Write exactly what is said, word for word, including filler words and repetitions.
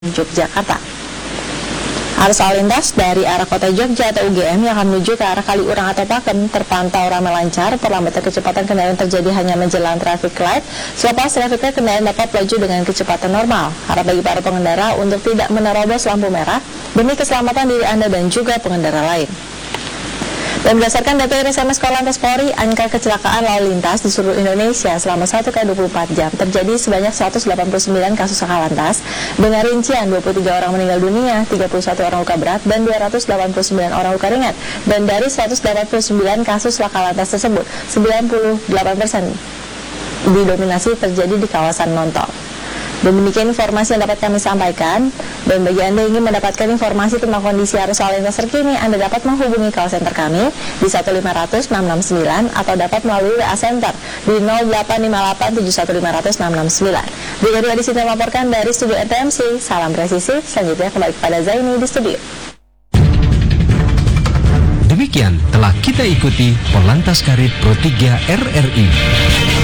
Yogyakarta. Arus lalu lintas dari arah kota Jogja atau U G M yang akan menuju ke arah Kaliurang atau Pakem terpantau ramai lancar. Perlambatan kecepatan kendaraan terjadi hanya menjelang traffic light. Selepas traffic light, kendaraan dapat melaju dengan kecepatan normal. Harap bagi para pengendara untuk tidak menerobos lampu merah demi keselamatan diri Anda dan juga pengendara lain. Dan berdasarkan data R S M S Korlantas Polri, angka kecelakaan lalu lintas di seluruh Indonesia selama satu kali dua puluh empat jam terjadi sebanyak seratus delapan puluh sembilan kasus laka lantas dengan rincian dua puluh tiga orang meninggal dunia, tiga puluh satu orang luka berat, dan dua ratus delapan puluh sembilan orang luka ringan. Dan dari seratus delapan puluh sembilan kasus laka lantas tersebut, sembilan puluh delapan persen didominasi terjadi di kawasan non-tol. Dan demikian informasi yang dapat kami sampaikan. Dan bagi Anda yang ingin mendapatkan informasi tentang kondisi arus lalu lintas terkini, Anda dapat menghubungi call center kami di satu lima nol nol enam enam sembilan atau dapat melalui W A Center di nol delapan lima delapan tujuh satu lima nol nol enam enam sembilan. Dika di sini melaporkan dari studio R T M C. Salam presisi. Selanjutnya kembali kepada Zaini di studio. Demikian telah kita ikuti Korlantas Karib Pro tiga R R I.